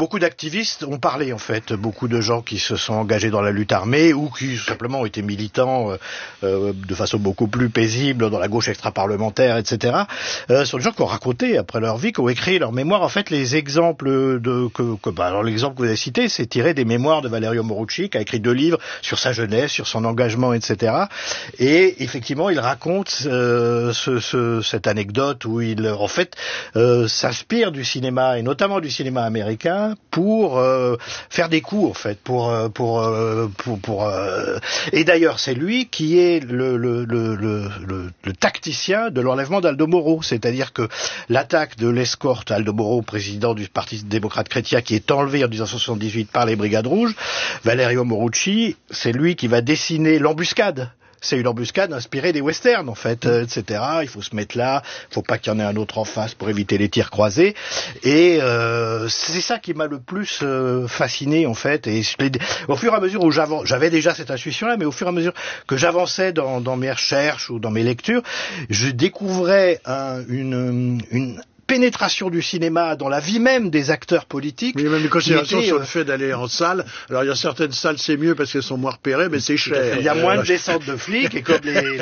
beaucoup d'activistes ont parlé, en fait, beaucoup de gens qui se sont engagés dans la lutte armée ou qui simplement ont été militants de façon beaucoup plus paisible dans la gauche extra-parlementaire, etc. Sont des gens qui ont raconté après leur vie, qui ont écrit leur mémoire. En fait, les exemples alors l'exemple que vous avez cité, c'est tiré des mémoires de Valerio Morucci, qui a écrit 2 livres sur sa jeunesse, sur son engagement, etc. Et effectivement, il raconte cette anecdote où il, en fait, s'inspire du cinéma, et notamment du cinéma américain, pour faire des coups, en fait, et d'ailleurs, c'est lui qui est le tacticien de l'enlèvement d'Aldo Moro, c'est-à-dire que l'attaque de l'escorte Aldo Moro, président du Parti démocrate chrétien, qui est enlevé en 1978 par les Brigades Rouges, Valerio Morucci, c'est lui qui va dessiner l'embuscade. C'est une embuscade inspirée des westerns, en fait, etc. Il faut se mettre là, il faut pas qu'il y en ait un autre en face pour éviter les tirs croisés. Et c'est ça qui m'a le plus fasciné, en fait. Et au fur et à mesure où j'avais déjà cette intuition-là, mais au fur et à mesure que j'avançais dans mes recherches ou dans mes lectures, je découvrais une pénétration du cinéma dans la vie même des acteurs politiques. Mais il y a même des considérations sur le fait d'aller en salle. Alors il y a certaines salles c'est mieux parce qu'elles sont moins repérées, mais c'est cher. Il y a moins de descentes de flics, et comme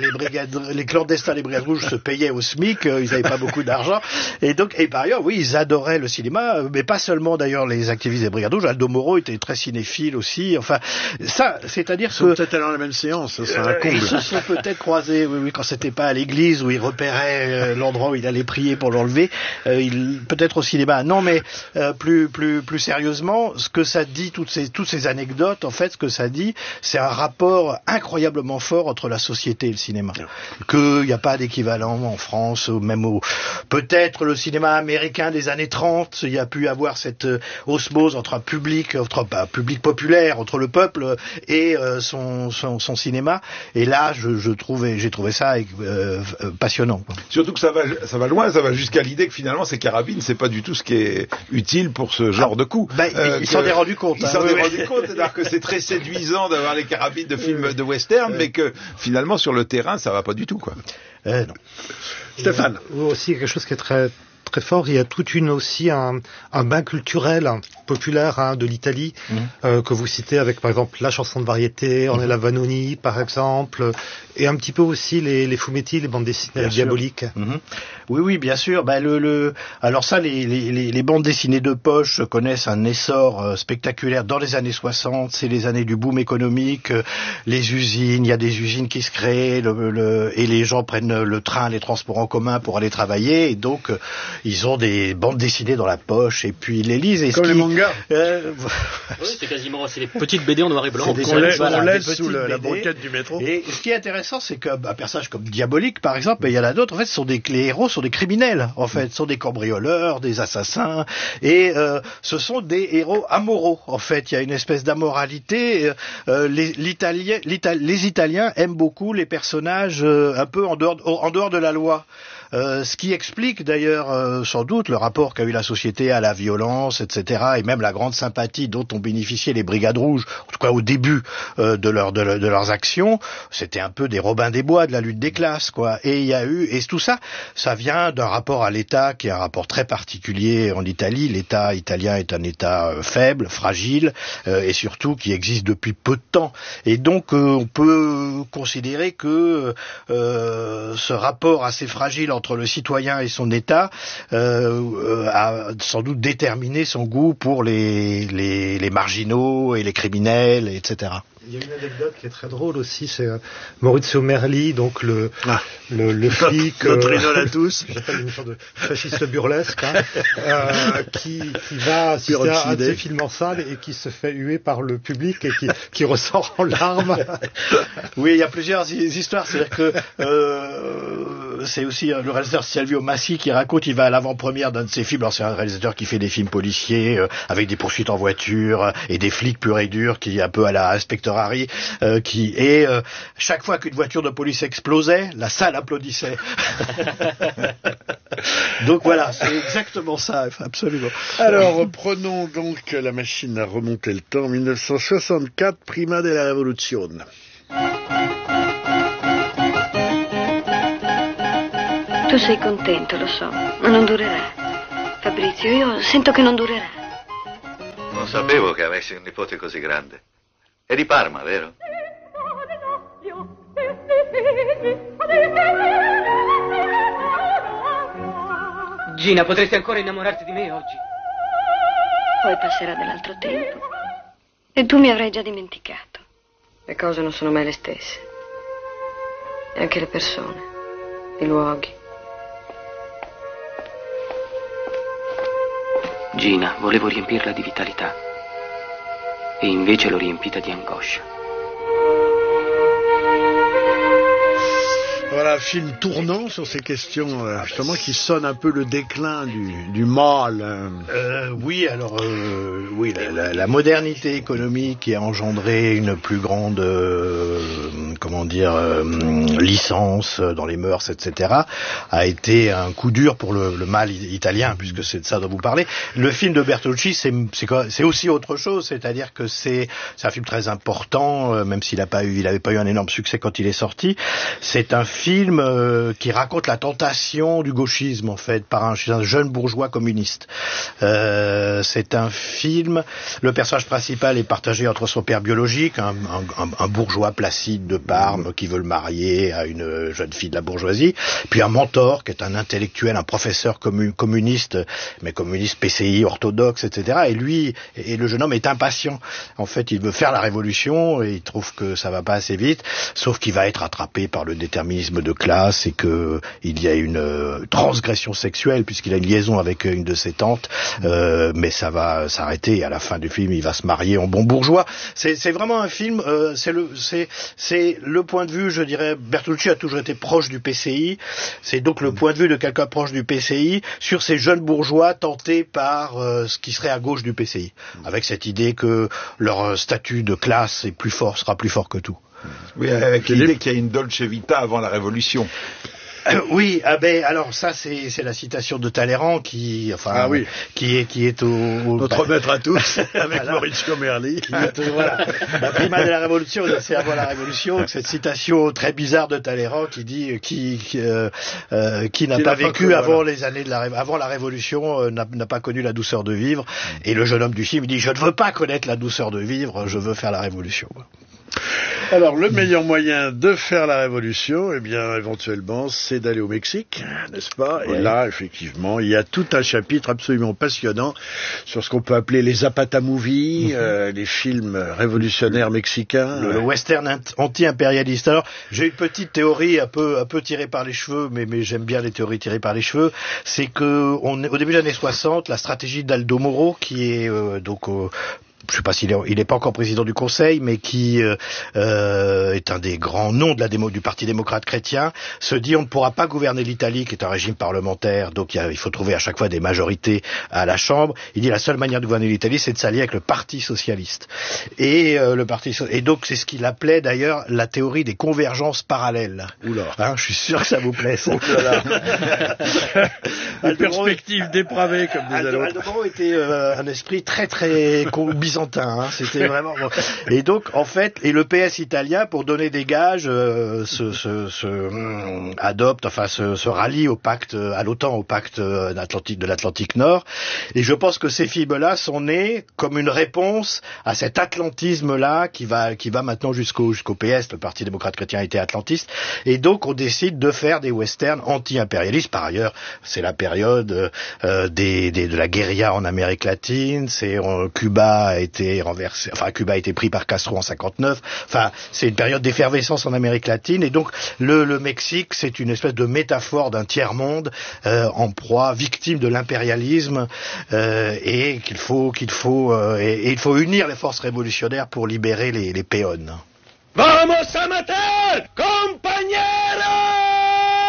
les clandestins des Brigades Rouges se payaient au SMIC, ils n'avaient pas beaucoup d'argent. Et par ailleurs, oui, ils adoraient le cinéma, mais pas seulement d'ailleurs les activistes des Brigades Rouges. Aldo Moro était très cinéphile aussi. Enfin, ça, c'est-à-dire que... Ils sont peut-être allés dans la même séance, ça serait un comble. Ils se sont peut-être croisés, oui, quand c'était pas à l'église où ils repéraient l'endroit où il allait prier pour l'enlever. Peut-être au cinéma, non, mais plus sérieusement, ce que ça dit, toutes ces anecdotes, en fait, ce que ça dit, c'est un rapport incroyablement fort entre la société et le cinéma. Qu'il n'y a pas d'équivalent en France, ou même peut-être le cinéma américain des années 30, il y a pu avoir cette osmose entre un public populaire, entre le peuple et son cinéma. Et là, j'ai trouvé ça passionnant, quoi. Surtout que ça va loin, ça va jusqu'à l'idée que finalement ces carabines, c'est pas du tout ce qui est utile pour ce genre de coup. Il s'en est rendu compte. Il s'en est rendu compte, c'est-à-dire que c'est très séduisant d'avoir les carabines de films de western, mais que finalement sur le terrain, ça va pas du tout, quoi. Non. Stéphane. Aussi quelque chose qui est très très fort. Il y a aussi un bain culturel populaire de l'Italie que vous citez avec par exemple la chanson de variété, Ornella Vanoni par exemple, et un petit peu aussi les fumetti, les bandes dessinées diaboliques. Oui, bien sûr. Alors ça, les bandes dessinées de poche connaissent un essor spectaculaire dans les années 60. C'est les années du boom économique, les usines. Il y a des usines qui se créent, et les gens prennent le train, les transports en commun pour aller travailler. Et donc, ils ont des bandes dessinées dans la poche et puis ils les lisent. Et comme les mangas. Oui, c'est quasiment les petites BD en noir et blanc. On laisse sous la banquette du métro. Et ce qui est intéressant, c'est qu'un personnage comme Diabolique, par exemple, il y en a d'autres. En fait, les héros sont des criminels. En fait, sont des cambrioleurs, des assassins, et ce sont des héros amoraux. En fait, il y a une espèce d'amoralité. Les Italiens aiment beaucoup les personnages un peu en dehors de la loi. Ce qui explique d'ailleurs sans doute le rapport qu'a eu la société à la violence, etc., et même la grande sympathie dont ont bénéficié les Brigades Rouges, en tout cas au début de leurs actions. C'était un peu des Robins des Bois de la lutte des classes, quoi. Et tout ça vient d'un rapport à l'État qui est un rapport très particulier en Italie. L'État italien est un État faible, fragile, et surtout qui existe depuis peu de temps. Et donc on peut considérer que ce rapport assez fragile entre le citoyen et son État a sans doute déterminé son goût pour les marginaux et les criminels, etc. Il y a une anecdote qui est très drôle aussi, c'est Maurizio Merli, donc le flic, notre idole à tous, j'appelle une sorte de fasciste burlesque, qui va assister à un de ses films en salle et qui se fait huer par le public et qui ressort en larmes. Oui, il y a plusieurs histoires, c'est-à-dire que c'est aussi le réalisateur Silvio Massi qui raconte, il va à l'avant-première d'un de ses films. Alors c'est un réalisateur qui fait des films policiers avec des poursuites en voiture et des flics purs et durs, qui est un peu à la Inspector Harry, chaque fois qu'une voiture de police explosait, la salle applaudissait. Donc voilà, c'est exactement ça, absolument. Alors prenons donc la machine à remonter le temps, 1964, prima della rivoluzione. Tu sei contento, lo so, ma non durerà. Fabrizio, io sento che non durerà. Non sapevo che avessi un nipote così grande. È di Parma, vero? Gina, potresti ancora innamorarti di me oggi? Poi passerà dell'altro tempo e tu mi avrai già dimenticato. Le cose non sono mai le stesse. E anche le persone, i luoghi. Gina, volevo riempirla di vitalità e invece l'ho riempita di angoscia. Voilà, film tournant sur ces questions, justement, qui sonnent un peu le déclin du mal. Oui, alors, oui, la modernité économique qui a engendré une plus grande, licence dans les mœurs, etc., a été un coup dur pour le mal italien, puisque c'est de ça dont vous parlez. Le film de Bertolucci, c'est aussi autre chose, c'est-à-dire que c'est un film très important, même s'il avait pas eu un énorme succès quand il est sorti. C'est un film qui raconte la tentation du gauchisme, en fait, par un jeune bourgeois communiste. C'est un film, le personnage principal est partagé entre son père biologique, un bourgeois placide de Parme qui veut le marier à une jeune fille de la bourgeoisie, puis un mentor qui est un intellectuel, un professeur communiste, mais communiste PCI, orthodoxe, etc. Et lui, le jeune homme est impatient. En fait, il veut faire la révolution et il trouve que ça va pas assez vite, sauf qu'il va être attrapé par le déterminisme de classe et que il y a une transgression sexuelle puisqu'il a une liaison avec une de ses tantes, mais ça va s'arrêter et à la fin du film il va se marier en bon bourgeois. C'est vraiment un film, c'est le point de vue, je dirais, Bertolucci a toujours été proche du PCI, c'est donc le point de vue de quelqu'un proche du PCI sur ces jeunes bourgeois tentés par ce qui serait à gauche du PCI, avec cette idée que leur statut de classe est sera plus fort que tout. Oui, avec l'idée qu'il y a une Dolce Vita avant la Révolution. Oui, alors ça c'est la citation de Talleyrand qui est au notre maître à tous avec Maurizio Merli. Voilà, la prima de la Révolution, c'est avant la Révolution. Cette citation très bizarre de Talleyrand qui dit qui n'a pas vécu avant les années avant la Révolution n'a pas connu la douceur de vivre. Et le jeune homme du film dit je ne veux pas connaître la douceur de vivre, je veux faire la Révolution. Alors, le meilleur moyen de faire la révolution, eh bien, éventuellement, c'est d'aller au Mexique, n'est-ce pas? Ouais. Et là, effectivement, il y a tout un chapitre absolument passionnant sur ce qu'on peut appeler les Zapata movies, les films révolutionnaires mexicains. Le western anti-impérialiste. Alors, j'ai une petite théorie un peu tirée par les cheveux, mais j'aime bien les théories tirées par les cheveux. C'est que au début des années 60, la stratégie d'Aldo Moro, qui est je sais pas s'il est pas encore président du Conseil, mais qui est un des grands noms du Parti démocrate chrétien, se dit on ne pourra pas gouverner l'Italie, qui est un régime parlementaire, donc il faut trouver à chaque fois des majorités à la Chambre. Il dit la seule manière de gouverner l'Italie, c'est de s'allier avec le Parti socialiste. Et donc c'est ce qu'il appelait d'ailleurs la théorie des convergences parallèles. Oula. Je suis sûr que ça vous plaît. Ça. Une perspective dépravée, comme disait l'autre. Aldo Moro était un esprit très très byzantin, c'était vraiment bon. Et donc en fait, et le PS italien, pour donner des gages, se rallie au pacte, à l'OTAN, au pacte de l'Atlantique Nord. Et je pense que ces films-là sont nés comme une réponse à cet atlantisme-là qui va maintenant jusqu'au PS. Le Parti démocrate chrétien a été atlantiste. Et donc on décide de faire des westerns anti-impérialistes. Par ailleurs, c'est la période de la guérilla en Amérique latine. Cuba a été pris par Castro en 59. Enfin, c'est une période d'effervescence en Amérique latine. Et donc, le Mexique, c'est une espèce de métaphore d'un tiers-monde en proie, victime de l'impérialisme, et il faut unir les forces révolutionnaires pour libérer les péons. Vamos a matar, compañeros!